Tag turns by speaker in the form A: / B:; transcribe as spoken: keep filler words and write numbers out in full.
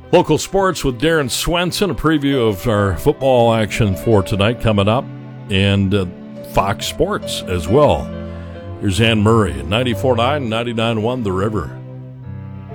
A: Local sports with Darren Swenson, a preview of our football action for tonight coming up, and uh, Fox Sports as well. Here's Ann Murray at ninety-four point nine, ninety-nine point one The River.